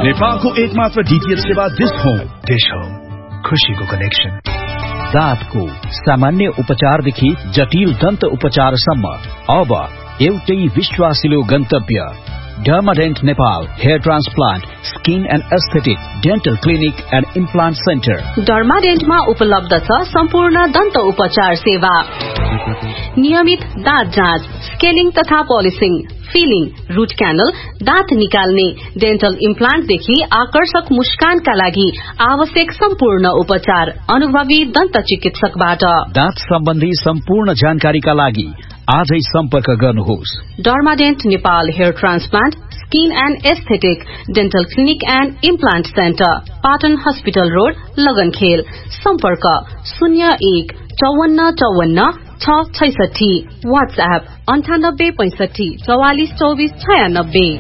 नेपालको एकमात्र डीटीएच सेवा दिस होम खुशीको कनेक्सन। दाँतको सामान्य उपचारदेखि जटिल दन्त उपचारसम्म अब एउटै विश्वासिलो गन्तव्य डर्माडेन्ट Nepal hair transplant skin and aesthetic dental clinic and implant centre. डर्माडेन्टमा उपलब्ध छ सम्पूर्ण दन्त उपचार सेवा, नियमित दाँत जाँच, स्केलिङ तथा पोलिसिङ, फिलिङ, रूट क्यानल, दाँत निकाल्ने, डेन्टल इम्प्लान्टदेखि आकर्षक मुस्कानका लागि आवश्यक सम्पूर्ण उपचार अनुभवी दन्त चिकित्सकबाट। दाँत सम्बन्धी सम्पूर्ण जानकारीका लागि आजै सम्पर्क गर्नुहोस्। डर्माडेन्ट Nepal hair transplant skin and aesthetic dental clinic and implant centre, Patan hospital road, लगनखेल। सम्पर्क 01 54 54 666। वाट्सएप 98 65 44 24 96।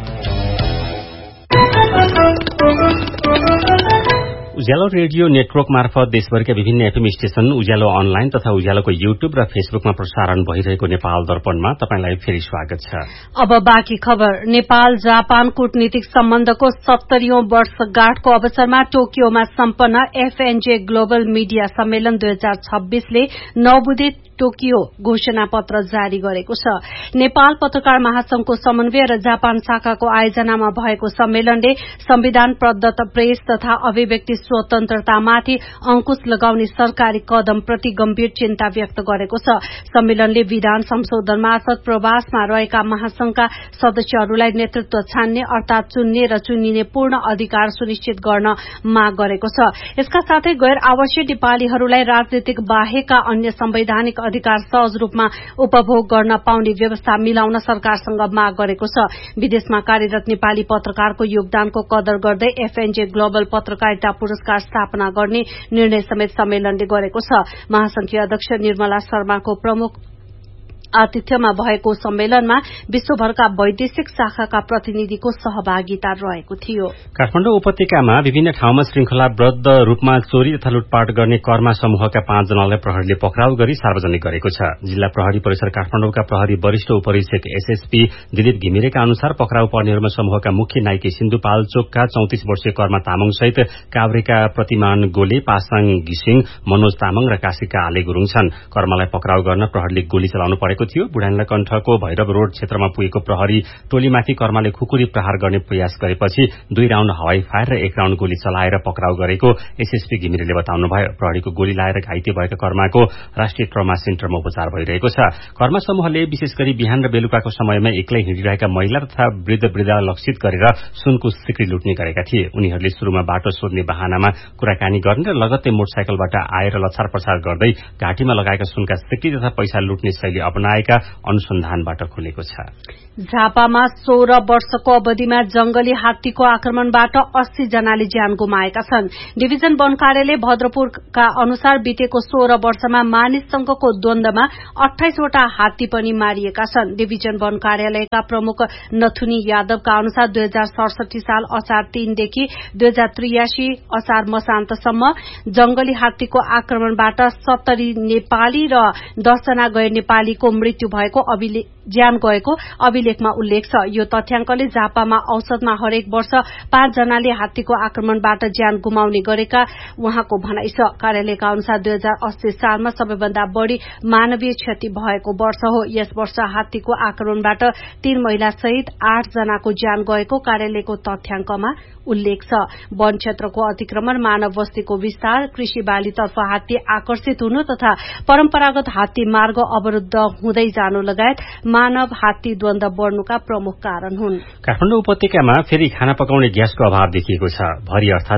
उज्यालो रेडियो नेटवर्क मार्फत देशभरका विभिन्न एफएम स्टेशन, उज्यालो अनलाइन तथा उज्यालोको युट्युब र फेसबुकमा प्रसारण भइरहेको नेपाल दर्पणमा तपाईंलाई फेरि स्वागत छ। अब बाँकी खबर। नेपाल जापान कूटनीतिक सम्बन्धको 70औं वर्षगाँठको अवसरमा टोकियोमा सम्पन्न एफएनजे ग्लोबल मीडिया सम्मेलन 2026 ले 9 बुँदे टोकियो घोषणा पत्र जारी गरेको छ। नेपाल पत्रकार महासंघको समन्वय र जापान शाखाको आयोजनामा भएको सम्मेलनले संविधान प्रदत्त प्रेस तथा अभिव्यक्ति स्वतन्त्रतामाथि अंकुश लगाउने सरकारी कदमप्रति गम्भीर चिन्ता व्यक्त गरेको छ। सम्मेलनले विधान संशोधन मार्फत प्रवासमा रहेका महासंघका सदस्यहरूलाई नेतृत्व छान्ने अर्थात चुन्ने र चुनिने पूर्ण अधिकार सुनिश्चित गर्न माग गरेको छ। यसका साथै गैर आवासीय नेपालीहरूलाई राजनीतिक बाहेकका अन्य संवैधानिक अधिकार सहज रूपमा उपभोग गर्न पाउने व्यवस्था मिलाउन सरकारसँग माग गरेको छ। विदेशमा कार्यरत नेपाली पत्रकारको योगदानको कदर गर्दै एफएनजे ग्लोबल पत्रकारिता पुरस्कार स्थापना गर्ने निर्णय समेत सम्मेलनले गरेको छ। महासंघीय अध्यक्ष निर्मला शर्माको प्रमुख आतिथ्यमा भएको सम्मेलनमा विश्वभरका वैदेशिक शाखाका प्रतिनिधिको सहभागिता रहेको थियो। काठमाडौँ उपत्यकामा विभिन्न ठाउँमा श्रृंखलाबद्ध रूपमा चोरी तथा लुटपाट गर्ने कर्मा समूहका 5 जनालाई प्रहरीले पक्राउ गरी सार्वजनिक गरेको छ। जिल्ला प्रहरी परिसर काठमाडौँका प्रहरी वरिष्ठ उपरीक्षक एसएसपी दिलीप घिमिरेका अनुसार पक्राउ पर्नेहरूमा समूहका मुख्य नाइके सिन्धुपाल्चोकका 34 वर्षीय कर्मा तामाङ सहित काभ्रेका प्रतिमान गोले, पासाङ घिसिङ, मनोज तामाङ र काशीका आले गुरूङ छन्। कर्मालाई पक्राउ गर्न प्रहरीले गोली चलाउनु परेको थियो। बुढानला कण्ठको भैरव रोड क्षेत्रमा पुगेको प्रहरी टोलीमाथि कर्माले खुकुरी प्रहार गर्ने प्रयास गरेपछि 2 राउण्ड हवाई फायर र 1 राउण्ड गोली चलाएर पक्राउ गरेको एसएसपी घिमिरेले बताउनुभयो। प्रहरीको गोली लाएर घाइते भएका कर्माको राष्ट्रिय ट्रमा सेन्टरमा उपचार भइरहेको छ। कर्मा समूहले विशेष गरी बिहान र बेलुकाको समयमा एक्लै हिँडिरहेका महिला तथा वृद्ध लक्षित गरेर सुनको सिक्री लुट्ने गरेका थिए। उनीहरूले शुरूमा बाटो सोध्ने बहानामा कुराकानी गर्ने र लगत्तै मोटरसाइकलबाट आएर लछार प्रछार गर्दै घाँटीमा लगाएका सुनका सिक्री तथा पैसा लुट्ने शैली अपनाएका अनुसन्धानबाट खुलेको छ। झापामा 16 वर्षको अवधिमा जंगली हात्तीको आक्रमणबाट 80 जनाले ज्यान गुमाएका छन्। डिभिजन वन कार्यालय भद्रपुरका अनुसार बितेको 16 वर्षमा मानिससँगको द्वन्द्वमा 28 वटा हात्ती पनि मारिएका छन्। डिभिजन वन कार्यालयका प्रमुख नथुनी यादवका अनुसार 2067 साल असार 3 देखि 2083 असार मसान्तसम्म जंगली हात्तीको आक्रमणबाट 70 नेपाली र 10 जना गैर नेपालीको मृत्यु भएको ज्यान गएको अभिलेखमा उल्लेख छ। यो तथ्याङ्कले झापामा औसतमा हरेक वर्ष 5 जनाले हात्तीको आक्रमणबाट ज्यान गुमाउने गरेका उहाँको भनाइ छ। कार्यालयका अनुसार 2080 सालमा सबैभन्दा बढ़ी मानवीय क्षति भएको वर्ष हो। यस वर्ष हात्तीको आक्रमणबाट 3 महिला सहित 8 जनाको ज्यान गएको कार्यालयको तथ्याङ्कमा उल्लेख छ। वन क्षेत्रको अतिक्रमण, मानव बस्तीको विस्तार, कृषि बालीतर्फ हात्ती आकर्षित हुनु तथा परम्परागत हात्ती मार्ग अवरूद्ध हुँदै जानु लगायत मानव हात्ती द्वन्द्व बढ़नुका प्रमुख कारण हुन्। काठमाडौँ उपत्यकामा फेरि खाना पकाउने ग्यासको अभाव देखिएको छ। भरि अर्थात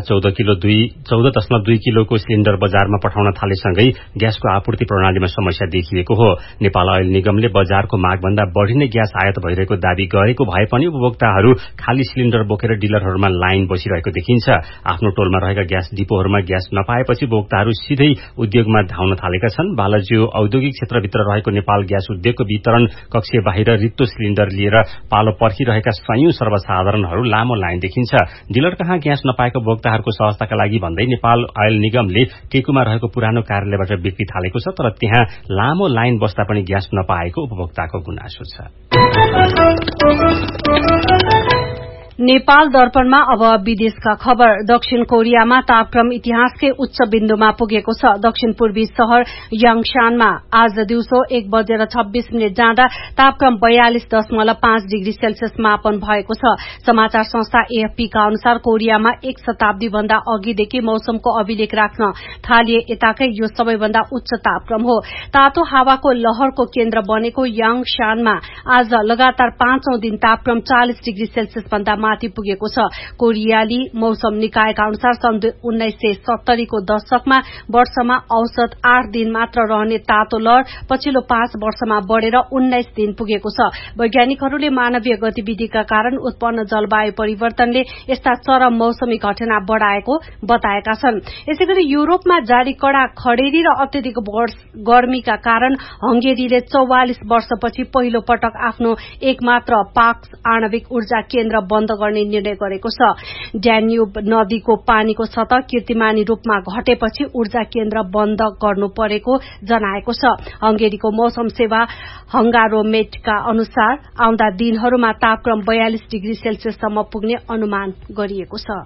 14.2 किलोको सिलिण्डर बजारमा पठाउन थालेसँगै ग्यासको आपूर्ति प्रणालीमा समस्या देखिएको हो। नेपाल अयल निगमले बजारको मागभन्दा बढ़ी नै ग्यास आयात भइरहेको दावी गरेको भए पनि उपभोक्ताहरू खाली सिलिण्डर बोकेर डिलरहरूमा लाइन बसिरहेको देखिन्छ। आफ्नो टोलमा रहेका ग्यास डिपोहरूमा ग्यास नपाएपछि उपभोक्ताहरू सिधै उद्योगमा धाउन थालेका छन्। बालज्यू औद्योगिक क्षेत्रभित्र रहेको नेपाल ग्यास उद्योगको वितरण कक्ष बाहिर रित्तो सिलिण्डर लिएर पालो पर्खिरहेका सयौं सर्वसाधारणहरू लामो लाइन देखिन्छ। डिलर कहाँ ग्यास नपाएको उपभोक्ताहरूको सहजताका लागि भन्दै नेपाल अयल निगमले टेकुमा रहेको पुरानो कार्यालयबाट बिक्री थालेको छ, तर त्यहाँ लामो लाइन बस्दा पनि ग्यास नपाएको उपभोक्ताको गुनासो छ। नेपाल दर्पणमा अब विदेशका खबर। दक्षिण कोरियामा तापक्रम इतिहासकै उच्च बिन्दुमा पुगेको छ। दक्षिण पूर्वी शहर याङशानमा आज दिउँसो 1:26 जाँदा तापक्रम 42.5 डिग्री सेल्सियस मापन भएको छ। समाचार संस्था एएफपी का अनुसार कोरियामा 1 शताब्दी भन्दा अघिदेखि मौसमको अभिलेख राख्न थालिए यताकै यो सबैभन्दा उच्च तापक्रम हो। तातो हावाको लहरको केन्द्र बनेको याङशानमा आज लगातार 5औं दिन तापक्रम 40 डिग्री सेल्सियस भन्दा माथि पुगेको छ। कोरियाली मौसम निकायका अनुसार सन् 1970 को दशकमा वर्षमा औसत 8 दिन मात्र रहने तातो लहर पछिल्लो 5 वर्षमा बढ़ेर 19 दिन पुगेको छ। वैज्ञानिकहरूले मानवीय गतिविधिका कारण उत्पन्न जलवायु परिवर्तनले यस्ता चरम मौसमी घटना बढ़ाएको बताएका छन्। यसैगरी युरोपमा जारी कड़ा खडेरी र अत्यधिक गर्मीका कारण हंगेरीले 44 वर्षपछि पहिलो पटक आफ्नो एकमात्र पाक्स आणविक ऊर्जा केन्द्र बन्द गर्ने निर्णय गरेको छ। ड्यान्युब नदीको पानीको सतह कीर्तिमानी रूपमा घटेपछि ऊर्जा केन्द्र बन्द गर्नु परेको जनाएको छ। हंगेरीको मौसम सेवा हंगारोमेटका अनुसार आउँदा दिनहरूमा तापक्रम 42 डिग्री सेल्सियससम्म पुग्ने अनुमान गरिएको छ।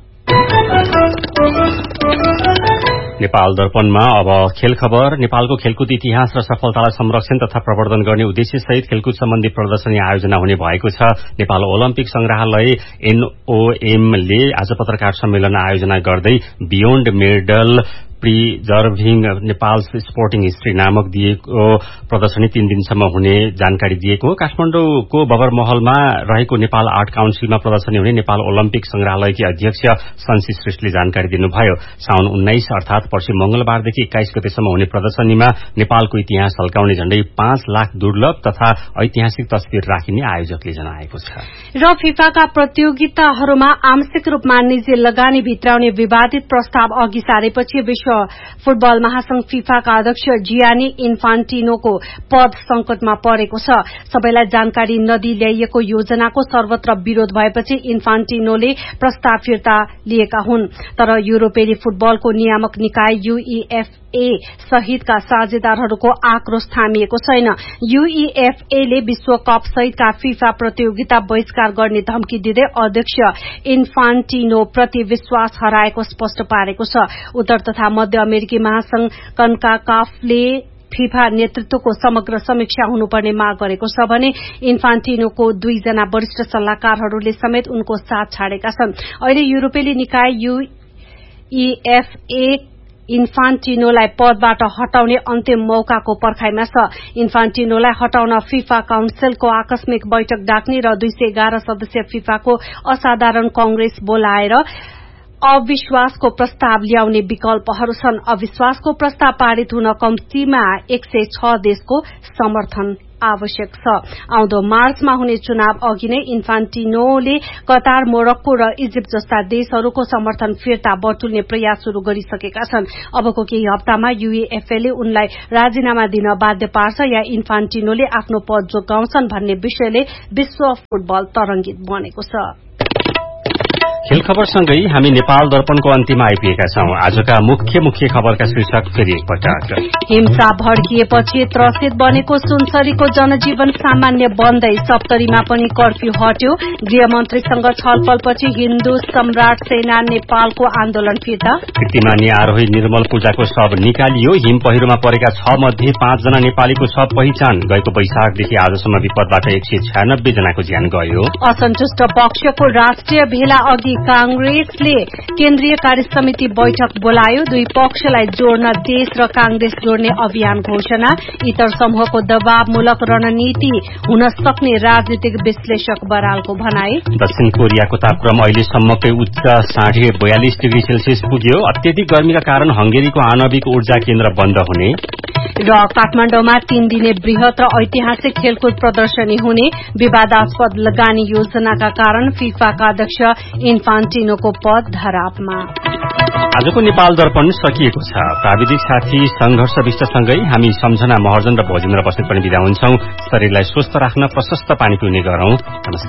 नेपाल दर्पणमा अब खेल खबर। नेपालको खेलकुद इतिहास र सफलतालाई संरक्षण तथा प्रवर्धन गर्ने उद्देश्यसहित खेलकुद सम्बन्धी प्रदर्शनी आयोजना हुने भएको छ। नेपाल ओलम्पिक संग्रहालय एनओएमले आज पत्रकार सम्मेलन आयोजना गर्दै beyond medal preserving Nepal sporting history नामक दिएको प्रदर्शनी 3 दिनसम्म हुने जानकारी दिएको हो। काठमाडौँको बबर महलमा रहेको नेपाल आर्ट काउन्सिलमा प्रदर्शनी हुने नेपाल ओलम्पिक संग्रहालयकी अध्यक्ष सन्सी श्रेष्ठले जानकारी दिनुभयो। साउन 19 अर्थात पर्सि मंगलबारदेखि 21 गतेसम्म हुने प्रदर्शनीमा नेपालको इतिहास झल्काउने झण्डै 5 लाख दुर्लभ तथा ऐतिहासिक तस्बिर राखिने आयोजकले जनाएको छ। र फिफाका प्रतियोगिताहरूमा आंशिक रूपमा निजी लगानी भित्राउने विवादित प्रस्ताव अघि सारेपछि विश्व फुटबल महासंघ फिफाका अध्यक्ष जियानी इन्फान्टिनोको पद संकटमा परेको छ। सबैलाई जानकारी नदिई ल्याइएको योजनाको सर्वत्र विरोध भएपछि इन्फान्टिनोले प्रस्ताव फिर्ता लिएका हुन्। तर युरोपेली फुटबलको नियामक निकाय यूईएफए सहितका साझेदारहरूको आक्रोश थामिएको छैन। यूईएफए ले विश्वकप सहितका फिफा प्रतियोगिता बहिष्कार गर्ने धम्की दिँदै अध्यक्ष इन्फान्टिनो प्रति विश्वास हराएको स्पष्ट पारेको छ। उत्तर तथा मध्य अमेरिकी महासंघ कन्काकाफले फिफा नेतृत्वको समग्र समीक्षा हुनुपर्ने माग गरेको छ भने इन्फान्टिनोको 2 जना वरिष्ठ सल्लाहकारहरूले समेत उनको साथ छाडेका छन्। अहिले युरोपेली निकाय यूईएफए इन्फान्टिनोलाई पदबाट हटाउने अन्तिम मौकाको पर्खाइमा छ। इन्फान्टिनोलाई हटाउन फिफा काउन्सिलको आकस्मिक बैठक डाक्ने र 211 सदस्य फिफाको असाधारण कांग्रेस बोलाएर अविश्वासको प्रस्ताव ल्याउने विकल्पहरू छन्। अविश्वासको प्रस्ताव पारित हुन कम्तीमा 106 देशको समर्थन आवश्यक छ। आउँदो मार्चमा हुने चुनाव अघि नै इन्फान्टिनोले कतार, मोरक्को र इजिप्ट जस्ता देशहरूको समर्थन फिर्ता बटुल्ने प्रयास शुरू गरिसकेका छन्। अबको केही हप्तामा यूईएफएले उनलाई राजीनामा दिन बाध्य पार्छ या इन्फान्टिनोले आफ्नो पद जोगाउँछन् भन्ने विषयले विश्व फुटबल तरंगित बनेको छ। खेल खबरसँगै हामी नेपाल दर्पणको अन्तिममा आइपुगेका छौं। आजका मुख्य खबरका शीर्षक फेरि एकपटक। हिंसा भड्किएपछि त्रसित बनेको सुनसरीको जनजीवन सामान्य बन्दै सप्तरीमा पनि कर्फ्यू हट्यो। गृहमन्त्रीसँग छलफलपछि हिन्दू सम्राट सेना नेपालको आन्दोलन फिर्ता। कीर्तिमानी आरोही निर्मल पूजाको शव निकालियो। हिम पहिरोमा परेका 6 मध्ये 5 जना नेपालीको शव पहिचान। गएको वैशाखदेखि आजसम्म विपदबाट 196 जनाको ज्यान गयो। असन्तुष्ट पक्षको राष्ट्रिय भेला अघि कांग्रेसले केन्द्रीय कार्यसमिति बैठक बोलायो। 2 पक्षलाई जोड्न देश र कांग्रेस जोड्ने अभियान घोषणा। इतर समूहको दबावमूलक रणनीति हुन सक्ने राजनीतिक विश्लेषक बरालको भनाई। दक्षिण कोरियाको तापक्रम अहिलेसम्मकै उच्च 42 डिग्री सेल्सियस पुग्यो। अत्यधिक गर्मीका कारण हंगेरीको आणविक ऊर्जा केन्द्र बन्द हुने र काठमाडौँमा 3 दिने बृहत र ऐतिहासिक खेलकुद प्रदर्शनी हुने। विवादास्पद लगानी योजनाका कारण फिफाका अध्यक्ष इन्फान्टिनोको पद धरापमा। आजको नेपाल दर्पण सकिएको छ। प्राविधिक साथी संघर्ष विष्टसँगै हामी सम्झना महर्जन र भोजेन्द्र बस्नेत पनि बिदा हुन्छौं। शरीरलाई स्वस्थ राख्न प्रशस्त पानी पिउने गरौं। नमस्कार।